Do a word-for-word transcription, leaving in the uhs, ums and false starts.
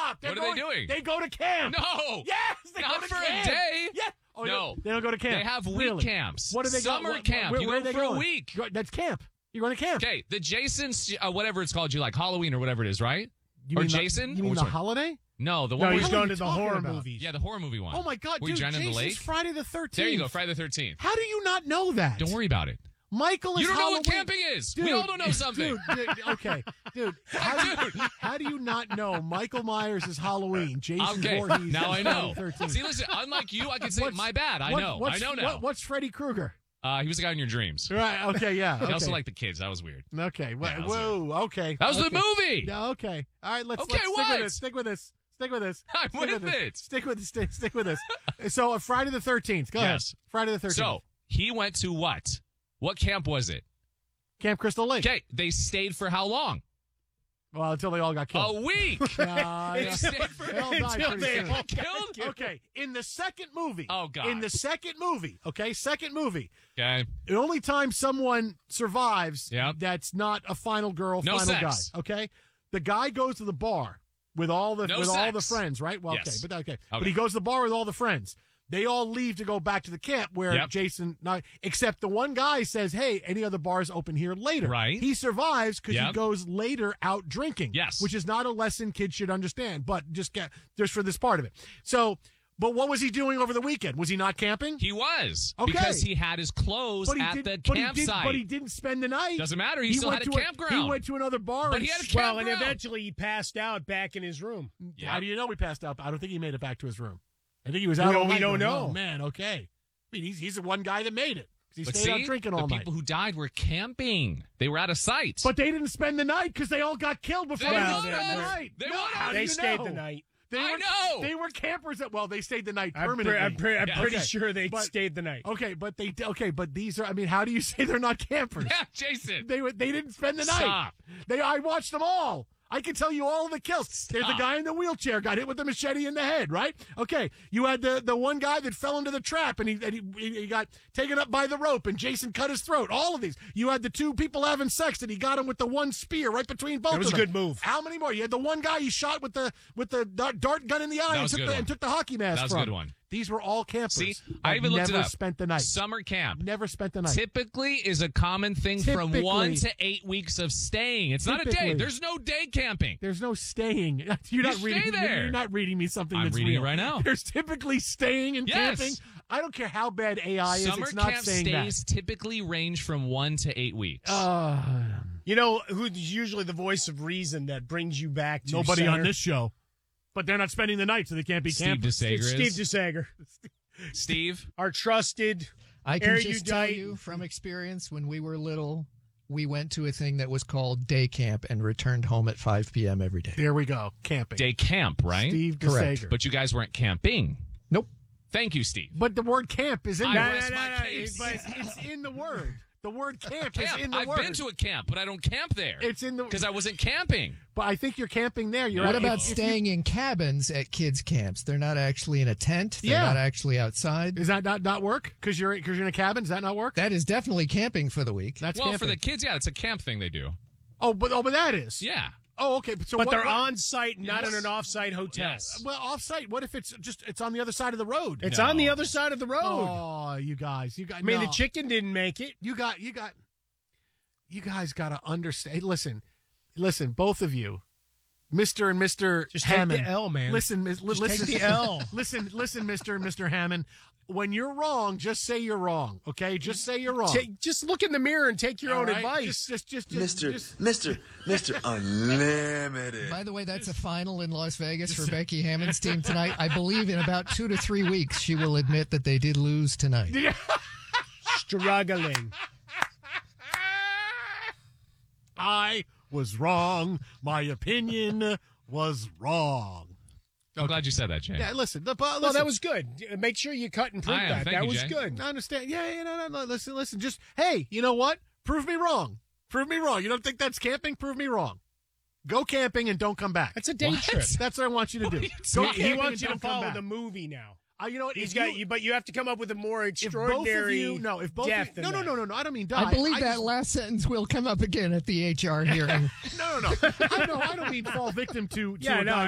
stop. They're What are going, they doing? They go to camp. No. Yes, they Not go to for a camp. day. Yeah. Oh, No. They don't go to camp. They have week Really? camps. What do they Summer go? What- camp. Where, You where go are they for a going? week. Go- That's camp. You're going to camp. Okay, the Jason's, uh, whatever it's called, you like Halloween or whatever it is, right? You or mean the- Jason? you mean Which the one? holiday? No, the No, one he's where going you to the talking horror about? movies. Yeah, the horror movie one. Oh, my God, Were you dude. drowning in the Jason's lake? Friday the thirteenth. There you go, Friday the thirteenth. How do you not know that? Don't worry about it. Michael is You don't know Halloween. what camping is. Dude, we all don't know something. Dude, dude, okay, dude. How do, you, how do you not know Michael Myers is Halloween? Jason Okay, Voorhees now is I Friday know. the thirteenth. See, listen, unlike you, I can say, What's- my bad. I what- know. I what's- know now. what- what's Freddy Krueger? Uh, he was the guy in your dreams. Right. Okay. Yeah. He Okay. also liked the kids. That was weird. Okay. Wha- Yeah, that was whoa. Okay. That was okay. the movie. Yeah. Okay. All right. Let's, Okay, let's stick what? with this. Stick with this. Stick with this. I'm Stick with this. it. Stick with this. Stick, stick with this. So, uh, Friday the thirteenth. Go Yes. ahead. Friday the thirteenth. So he went to what? What camp was it? Camp Crystal Lake. Okay, they stayed for how long? Well, until they all got killed. A week. Nah, They yeah. stayed for They all died Until pretty they soon. all killed. Okay, in the second movie. Oh, God. In the second movie. Okay, second movie. Okay. The only time someone survives Yep. that's not a final girl, No final sex. guy. Okay, the guy goes to the bar with all the No with all the sex. friends, right? Well, Yes. okay, but okay. Okay. but he goes to the bar with all the friends. They all leave to go back to the camp where Yep. Jason, not except the one guy says, "Hey, any other bars open here later?" Right. He survives because he Yep. goes later out drinking. Yes. which is not a lesson kids should understand, but just get just for this part of it. So, but what was he doing over the weekend? Was he not camping? He was. Okay. Because he had his clothes But he at did, the but he did, campsite. but he didn't spend the night. Doesn't matter. He still went had a to campground. He went to another bar. But and he had a s- Well, and campground. eventually he passed out back in his room. Yeah. How do you know he passed out? I don't think he made it back to his room. I think he was out Well, all we night. don't going, know. Oh, man, okay. I mean, he's, he's the one guy that made it. 'Cause He But stayed see, out drinking the all night. people who died were camping. They were out of sight. But they didn't spend the night because they all got killed before They they would've. spent the night. They no, would've. how do They you stayed know? the night. They I were, know. They were campers that, well, they stayed the night I'm, pre- permanently. I'm, pre- I'm Yeah. pretty Okay. sure they But- stayed the night. Okay, but they, okay, but these are, I mean, how do you say they're not campers? yeah, Jason. They were, they didn't spend the night. Stop. They, I watched them all. I can tell you all of the kills. There's the Stop. guy in the wheelchair got hit with the machete in the head, right? Okay, you had the, the one guy that fell into the trap and he and he, he got taken up by the rope and Jason cut his throat. All of these. You had the two people having sex and he got him with the one spear right between both. That was of a them. good move. How many more? You had the one guy he shot with the with the dart, dart gun in the eye That and was a took, good the, one. and took the hockey mask That was a from. good one. These were all campers. See, that I even looked never it up. spent the night. Summer camp. Never spent the night. Typically is a common thing from Typically. one to eight weeks of staying. It's not a day. Typically. There's no day camping. There's no staying. You're not stay reading. there. You're not reading me something I'm that's reading it real. right now. There's typically staying and Yes. camping. I don't care how bad A I is. Summer It's not camp saying stays typically range from one to eight weeks. that. Uh, You know who's usually the voice of reason that brings you back to nobody center? on this show, but they're not spending the night, so they can't be Steve campers. DeSager It's is. Steve DeSager, Steve? our trusted. I can erudite. just tell you from experience, when we were little, we went to a thing that was called day camp and returned home at five p.m. every day. There we go, camping. Day camp, right? Steve Correct. DeSager. But you guys weren't camping. Nope. Thank you, Steve. But the word camp is in I there. rest no, my no, no, case. But it's in the word. The word camp, Camp. is in the I've word. been to a camp, but I don't camp there. It's in the- because I wasn't camping. But I think you're camping there. You're What right. about If- if you- staying in cabins at kids' camps? They're not actually in a tent. They're Yeah. not actually outside. Does that not, not work? Because you're because you're in a cabin. Does that not work? That is definitely camping for the week. That's well, camping. for the kids, yeah, it's a camp thing they do. oh, but oh, but that is. Yeah. Oh, okay. But, so But what, they're what- on site, not Yes. in an off-site hotel. Yes. Well, off-site. What if it's just it's on the other side of the road? It's No. on the other side of the road. Oh, you guys, you guys. I mean, no. the chicken didn't make it. You got, you got, you guys got to understand. Hey, listen, listen, both of you, Mister and Mister Just take the Hammond. L, man. Listen, mis- Just listen, take the L. listen, listen, Mister and Mister Hammond. When you're wrong, just say you're wrong. Okay, just say you're wrong. Take, just look in the mirror and take your All own right? advice. Just, just, just, just, Mister just- Mister Mister Unlimited. By the way, that's a final in Las Vegas for Becky Hammond's team tonight. I believe in about two to three weeks, she will admit that they did lose tonight. Struggling. I was wrong. My opinion was wrong. I'm glad you said that, Jay. Yeah, listen. The, but Well, listen, that was good. Make sure you cut and print I am. that. Thank that you, was Jay. good. I understand. Yeah, yeah, no, no, no. Listen, listen. Just hey, you know what? Prove me wrong. Prove me wrong. You don't think that's camping? Prove me wrong. Go camping and don't come back. That's a day What? trip. That's what I want you to do. you Go He, camping he and wants you to don't come follow back. the movie now. Uh, you know what? He's if got you, you, but you have to come up with a more if both of extraordinary you, no, if both death of you, than no, no, that. no, no, no. I don't mean die. I believe that just- last sentence will come up again at the H R hearing. No, no, no. I know. I don't mean fall victim to. to Yeah, a no, guy